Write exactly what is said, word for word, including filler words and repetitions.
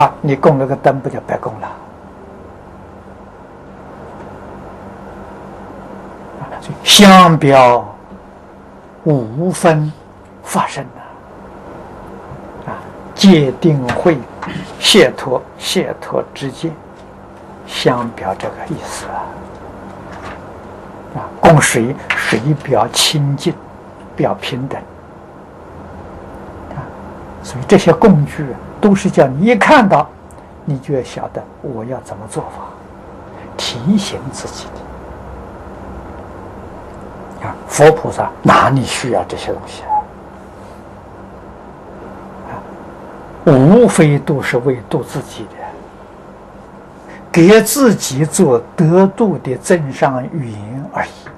啊，你供了个灯，不就白供了？啊，所以相表无分发生啊，啊，界定会解脱，解脱之见，相表这个意思啊。啊，供水，水表清净，表平等。啊，所以这些工具都是叫你一看到，你就要晓得我要怎么做法，提醒自己的。啊，佛菩萨哪里需要这些东西啊？无非都是为度自己的，给自己做得度的增上语言而已。